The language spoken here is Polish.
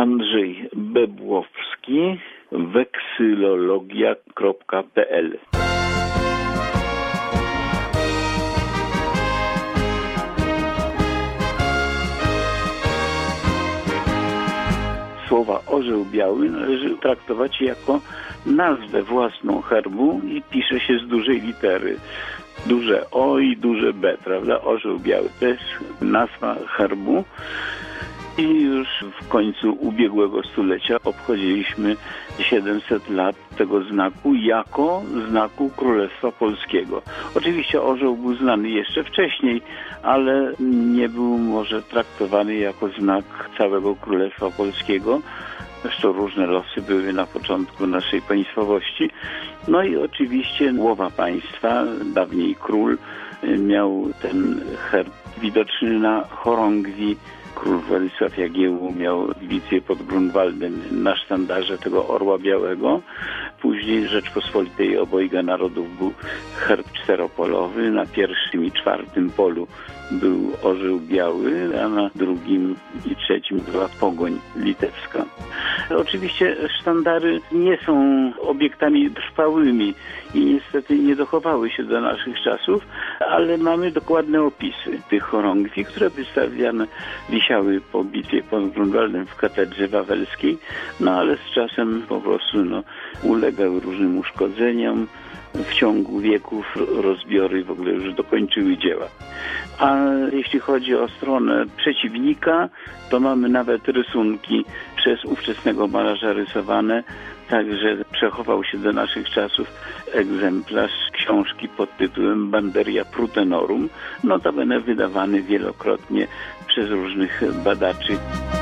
Andrzej Bebłowski, weksylologia.pl. Słowa orzeł biały należy traktować jako nazwę własną herbu i pisze się z dużej litery. Duże O i duże B, prawda? Orzeł biały to jest nazwa herbu. I już w końcu ubiegłego stulecia obchodziliśmy 700 lat tego znaku jako znaku Królestwa Polskiego. Oczywiście orzeł był znany jeszcze wcześniej, ale nie był może traktowany jako znak całego Królestwa Polskiego. Zresztą różne losy były na początku naszej państwowości. No i oczywiście głowa państwa, dawniej król, miał ten herb widoczny na chorągwi. Król Władysław Jagiełło miał Wicję pod Grunwaldem na sztandarze tego orła białego. Później Rzeczpospolitej Obojga Narodów był herb czteropolowy. Na pierwszym i czwartym polu był orzeł biały, a na drugim i trzecim była pogoń litewska. Oczywiście sztandary nie są obiektami trwałymi i niestety nie dochowały się do naszych czasów, ale mamy dokładne opisy tych chorągwi, które wystawiane wisiały po bitwie pod Grunwaldem w katedrze wawelskiej, no ale z czasem po prostu ulegały różnym uszkodzeniom. W ciągu wieków rozbiory w ogóle już dokończyły dzieła. A jeśli chodzi o stronę przeciwnika, to mamy nawet rysunki przez ówczesnego malarza rysowane, także przechował się do naszych czasów egzemplarz książki pod tytułem Banderia Prutenorum, notabene wydawany wielokrotnie przez różnych badaczy.